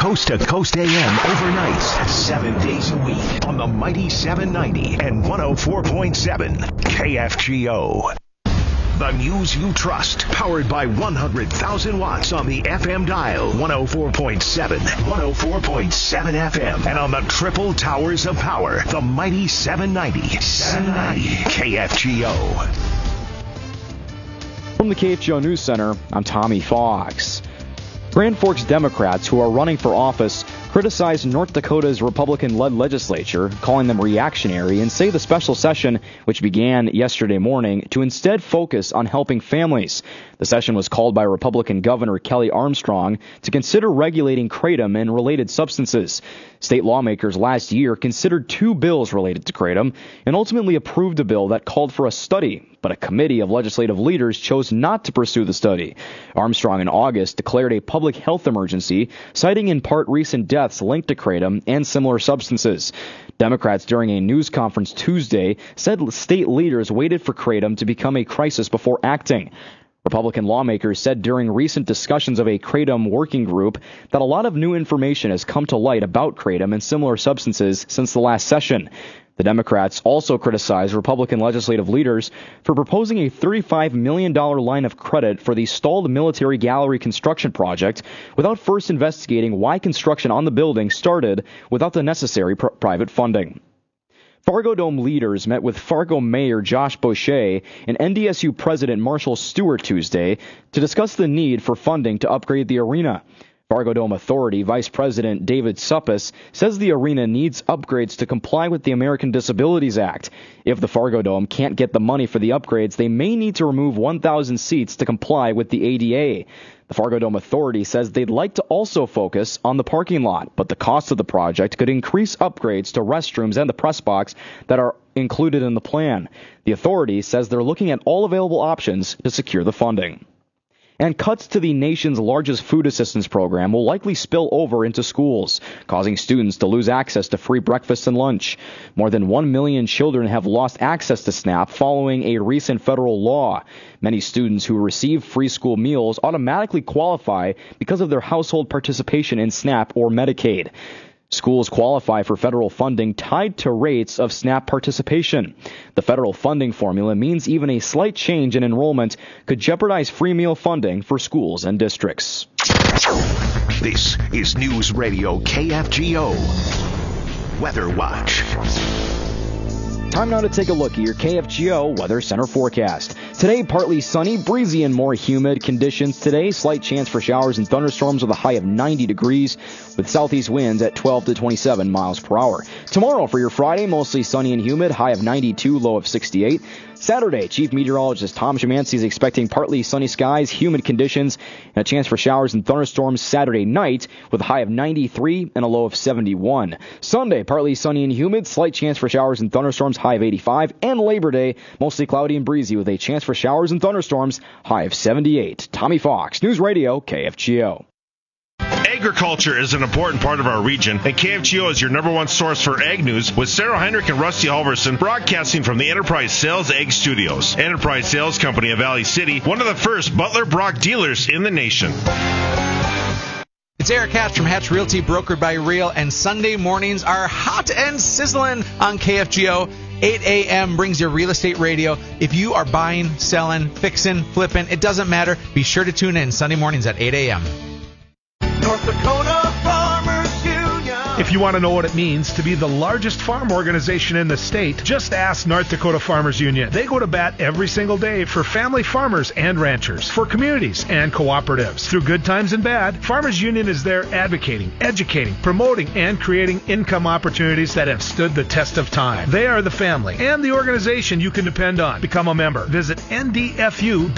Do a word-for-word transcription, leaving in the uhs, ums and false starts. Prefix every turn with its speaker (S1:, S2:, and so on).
S1: Coast to Coast A M overnights, seven days a week on the Mighty seven ninety and one oh four point seven K F G O. The news you trust, powered by one hundred thousand watts on the F M dial, one oh four point seven, one oh four point seven F M, and on the triple towers of power, the Mighty seven ninety, seven ninety K F G O.
S2: From the K F G O News Center, I'm Tommy Fox. Grand Forks Democrats who are running for office criticize North Dakota's Republican-led legislature, calling them reactionary, and say the special session, which began yesterday morning, to instead focus on helping families. The session was called by Republican Governor Kelly Armstrong to consider regulating kratom and related substances. State lawmakers last year considered two bills related to kratom and ultimately approved a bill that called for a study, but a committee of legislative leaders chose not to pursue the study. Armstrong in August declared a public health emergency, citing in part recent deaths linked to kratom and similar substances. Democrats during a news conference Tuesday said state leaders waited for kratom to become a crisis before acting. Republican lawmakers said during recent discussions of a kratom working group that a lot of new information has come to light about kratom and similar substances since the last session. The Democrats also criticized Republican legislative leaders for proposing a thirty-five million dollars line of credit for the stalled military gallery construction project without first investigating why construction on the building started without the necessary pr- private funding. Fargo Dome leaders met with Fargo Mayor Josh Boucher and N D S U President Marshall Stewart Tuesday to discuss the need for funding to upgrade the arena. Fargo Dome Authority Vice President David Suppes says the arena needs upgrades to comply with the American Disabilities Act. If the Fargo Dome can't get the money for the upgrades, they may need to remove one thousand seats to comply with the A D A. The Fargo Dome Authority says they'd like to also focus on the parking lot, but the cost of the project could increase upgrades to restrooms and the press box that are included in the plan. The authority says they're looking at all available options to secure the funding. And cuts to the nation's largest food assistance program will likely spill over into schools, causing students to lose access to free breakfast and lunch. More than one million children have lost access to SNAP following a recent federal law. Many students who receive free school meals automatically qualify because of their household participation in SNAP or Medicaid. Schools qualify for federal funding tied to rates of SNAP participation. The federal funding formula means even a slight change in enrollment could jeopardize free meal funding for schools and districts.
S1: This is News Radio K F G O Weather Watch.
S2: Time now to take a look at your K F G O Weather Center forecast. Today, partly sunny, breezy, and more humid conditions. Today, slight chance for showers and thunderstorms with a high of ninety degrees, with southeast winds at twelve to twenty-seven miles per hour. Tomorrow, for your Friday, mostly sunny and humid, high of ninety-two, low of sixty-eight. Saturday, Chief Meteorologist Tom Szymanski is expecting partly sunny skies, humid conditions, and a chance for showers and thunderstorms Saturday night with a high of ninety-three and a low of seventy-one. Sunday, partly sunny and humid, slight chance for showers and thunderstorms, high of eighty-five. And Labor Day, mostly cloudy and breezy with a chance for showers and thunderstorms, high of seventy-eight. Tommy Fox, News Radio, K F G O.
S3: Agriculture is an important part of our region, and K F G O is your number one source for ag news with Sarah Heinrich and Rusty Halverson broadcasting from the Enterprise Sales Ag Studios. Enterprise Sales Company of Valley City, one of the first Butler Brock dealers in the nation.
S4: It's Eric Hatch from Hatch Realty, brokered by Real, and Sunday mornings are hot and sizzling on K F G O. eight a.m. brings your real estate radio. If you are buying, selling, fixing, flipping, it doesn't matter. Be sure to tune in Sunday mornings at eight a.m.
S5: North Dakota Farmers Union.
S6: If you want to know what it means to be the largest farm organization in the state, just ask North Dakota Farmers Union. They go to bat every single day for family farmers and ranchers, for communities and cooperatives. Through good times and bad, Farmers Union is there advocating, educating, promoting, and creating income opportunities that have stood the test of time. They are the family and the organization you can depend on. Become a member. Visit N D F U